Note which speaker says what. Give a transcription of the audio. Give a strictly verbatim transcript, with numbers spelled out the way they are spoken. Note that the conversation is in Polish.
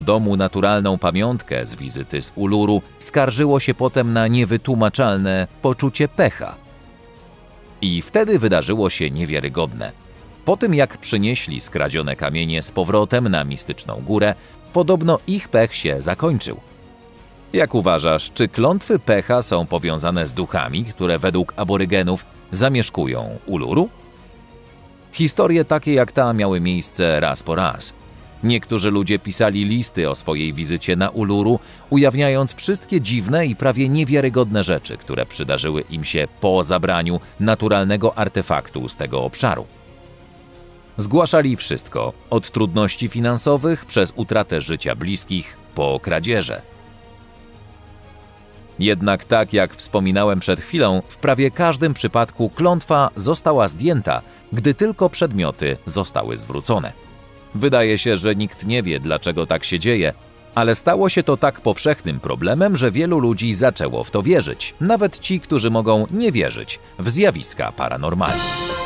Speaker 1: domu naturalną pamiątkę z wizyty z Uluru, skarżyło się potem na niewytłumaczalne poczucie pecha. I wtedy wydarzyło się niewiarygodne. Po tym, jak przynieśli skradzione kamienie z powrotem na mistyczną górę, podobno ich pech się zakończył. Jak uważasz, czy klątwy pecha są powiązane z duchami, które według aborygenów zamieszkują Uluru? Historie takie jak ta miały miejsce raz po raz. Niektórzy ludzie pisali listy o swojej wizycie na Uluru, ujawniając wszystkie dziwne i prawie niewiarygodne rzeczy, które przydarzyły im się po zabraniu naturalnego artefaktu z tego obszaru. Zgłaszali wszystko, od trudności finansowych przez utratę życia bliskich po kradzieże. Jednak tak jak wspominałem przed chwilą, w prawie każdym przypadku klątwa została zdjęta, gdy tylko przedmioty zostały zwrócone. Wydaje się, że nikt nie wie, dlaczego tak się dzieje, ale stało się to tak powszechnym problemem, że wielu ludzi zaczęło w to wierzyć, nawet ci, którzy mogą nie wierzyć w zjawiska paranormalne.